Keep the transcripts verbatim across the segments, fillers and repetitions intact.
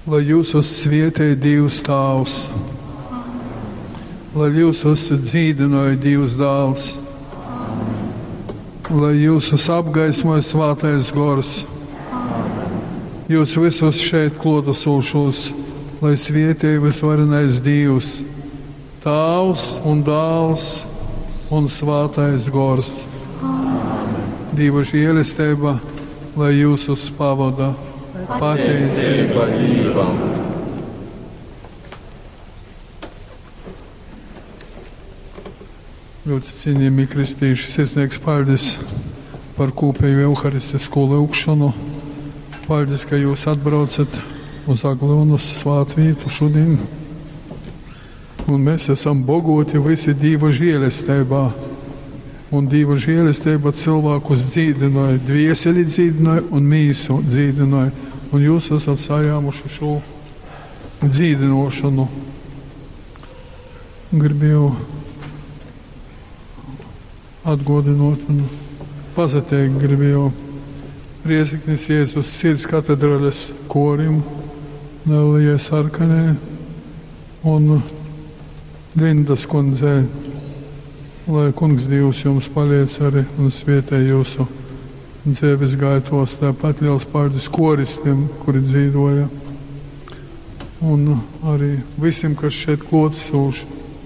lai jūs svētī Dievs Tēvs, lai jūs dzīdināja Dievs Dēls, lai jūs apgaismoja Svētais Gars, jūs visus šeit klātesošos, lai svētī visvarenais Dievs, Tēvs un Dēls un Svētais Gars. Dieva žēlastība, lai jūsus pavada. Pateicība Dievam. Ļoti cienījami kristīši, sirsnīgs paldies par kopējo euharistisko lūgšanu. Paldies, ka jūs atbraucat uz Aglūnas svētvītu šodien. Un mēs esam bogoti visi Dieva žēlastībā. Un Dieva žēlastība cilvēkus dzīdināja, dvieseli dzīdināja un mīsu dzīdināja. Un jūs esat sajāmuši šo dzīdinošanu. Gribēju atgodinot un pazateikt, gribēju Rieziknis Jēzus sirds katedrāles korim, Nelijai Sarkanē un Lindas kundzei, lai Kungs Dievs jums paliec arī un svētē jūsu dzīves gaitos. Tāpat liels paldies koristiem, kuri dzīvoja. Un arī visiem, kas šeit klātesoši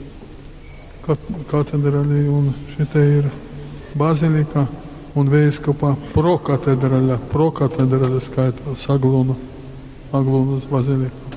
katedrālī. Un šeit ir bazilika un veiskapa prokatedrāle, prokatedrāle skaitās Aglūna, Aglūnas bazilika.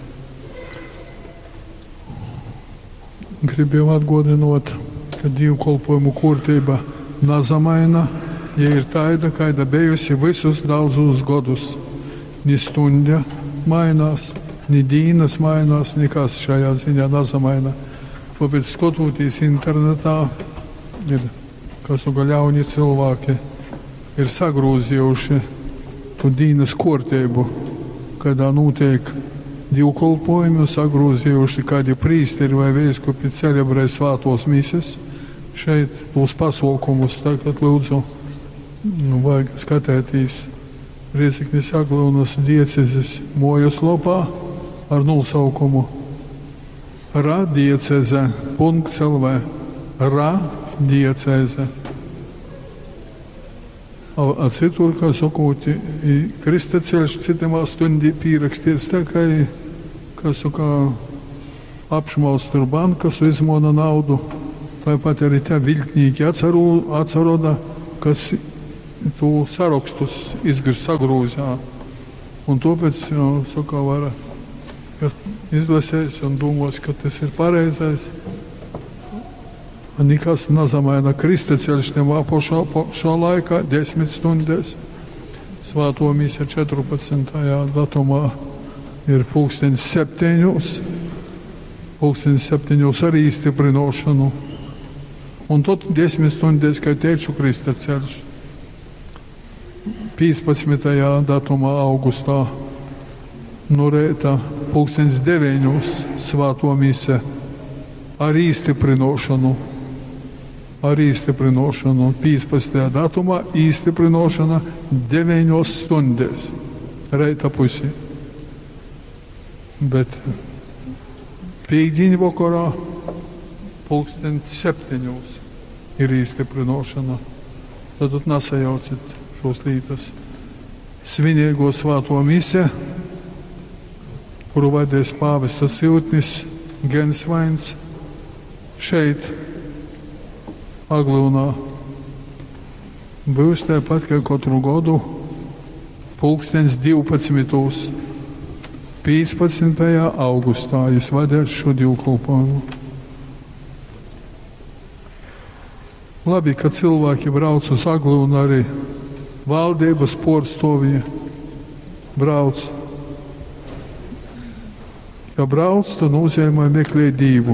Gribēju atgādināt, ka dievkalpojumu kārtība nezamaina, ja ir tāda, kāda bijusi visus daudzus gadus. Ni stunda mainās, ni dienas mainās, nekas šajā ziņā nezamaina. Tāpēc skatoties internetā, ir, kas uga ļauni cilvēki ir sagrūzījuši tu dienas kārtību, kādā notiek dievkalpojumi, sagrūzījuši kādi prīsteri vai veiskopi celebrē svētos mises. Šeit būs pasaukumus, tagad lūdzu, nu, vajag skatēties Rieziknis Aglūnas diecezes mājaslapā ar nosaukumu Ra dieceze punkt L V. Ra dieceze. A citur, kā sakot, Kristaceļš citamā stundī pierakstīts tā, kā, kā saka, apšmaustur bankas, izmona naudu. Tāpat arī tā viltnīki atceroda, kas tu sarakstus izgars sagrūzā. Un tāpēc, jau, saka, var izlasēs un domās, ka tas ir pareizais. Nekas nezamaina Kristaceļš nemā po šā, po šā laikā, desmit stundēs. Svēto mīsa četrpadsmitajā datumā ir pulkstenis septiņos. Pulkstenis septiņos arī izstiprinošanu. Un tad desmit stundēs, kā teicu, Kristaceļš. piecpadsmitajā datumā augustā no rēta pulkstenis deviņos svēto mīsa ar izstiprinošanu. Ar izstiprinošanu. piecpadsmitajā datumā izstiprinošana deviņos stundēs. Rēta pusi. Bet pīkdiņa vakarā pulkstenis septiņos ir izstiprinošana. Tad tu nesajaucit šos lītas. Svinīgo svēto mise, kuru vadīs pāvesta Siltnis Gensvains, šeit Aglūnā. Būs tāpat, kā katru gadu, pulkstenis divpadsmitos. piecpadsmitajā augustā es vadīšu šo dievkalpojumu. Labi, ka cilvēki brauc uz Aglūnu, arī valdības portstovie brauc. Ja brauc, tad nozīmē meklē Dievu.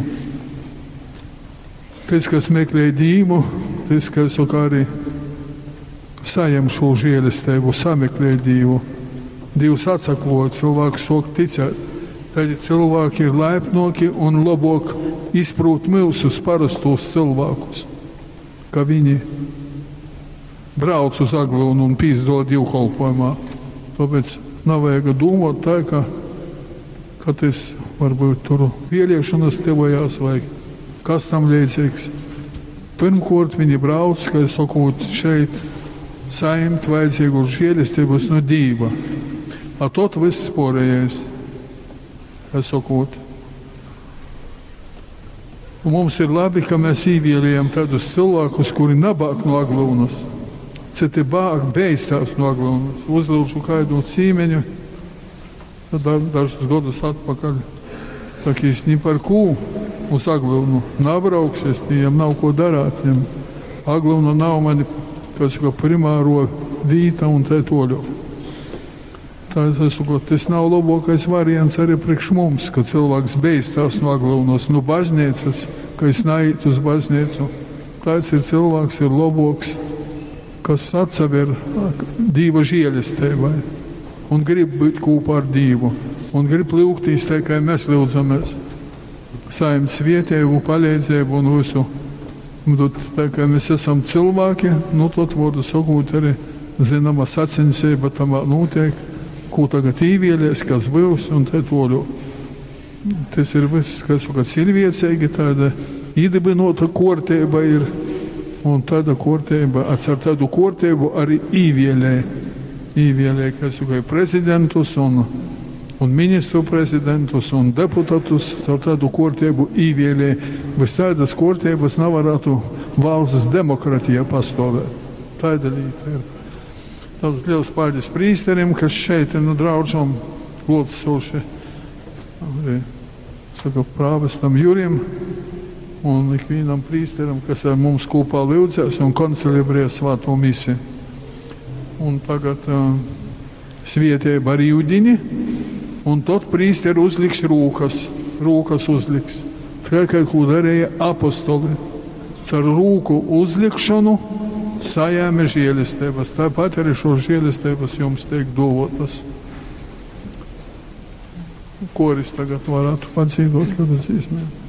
Tas, kas meklē Dievu, tas, kas arī saņem šo žēlastību, sameklē Dievu. Dievs atsaklo, cilvēku sok ticēt. Tad cilvēki ir laipnoki un labāk izprūt mūsus parastos cilvēkus, ka viņi brauc uz Aglūnu un pīzdod dievkalpojumā. Tāpēc nav vajag domāt tā, ka ka tas varbūt tur pieliešanas tevojās vai kas tam līdzīgs. Pirmkārt, viņi brauc, kā sakot, šeit saimt vajadzīgu žēlistības no Dieva. A tot viss porējais, kā sakot. Un mums ir labi, ka mēs ievēlējam tādus cilvēkus, kuri nebāk no Aglūnas. Citi bāk beistās no Aglūnas. Uzlūdzu kādu cīmeņu, da, dažus gadus atpakaļ. Tā kā es ni par kū uz Aglūnu nabrauksies, viņiem nav ko darāt. Viņiem Aglūna nav mani, kas kā primāro vīta un tā toļu. Tā, tas, tas nav labākais variants arī priekš mums, ka cilvēks beistās no Aglūnas, no baznīcas, ka es naiet uz baznīcu. Tāds ir cilvēks, ir labāks, kas atsever Dieva žēlisteibai un grib būt kopā ar Dievu un grib lūgtīs tā, kā mēs lūdzamies. Saimts vietēju palīdzību un visu. Tā kā mēs esam cilvēki, nu tad vārdu sakot arī zināma sacensība tam notiek, ko tagad īvēlies, kas būs un tā toļu. Tas ir viss, kas cilvēcīgi tāda iedibinota kārtība ir, un tāda kārtība, ar tādu kārtību arī īvēlē, īvēlē, kas ir prezidentus un, un ministru prezidentus un deputātus, ar tādu kārtību īvēlē. Bez tādas kārtības nevarētu valsts demokratija pastāvēt. Tāda līta ir. Tāds liels paldies prīsterim, kas šeit ir no draudžam lūdzoši. Saka, prāvestam Jurim un ikvienam prīsteram, kas ar mums kopā lūdzēs un koncelebrē svāto misiju. Un tagad uh, svietēja ar jūdiņi, un tad prīsteri uzliks rūkas, rūkas uzliks. Tā kā ko darīja apostoli. Ar rūku uzlikšanu sajēma žēlistības. Tāpat arī šo žēlistības jums tiek dotas. Koris tagad varētu padzīvot, kad dzīsmē.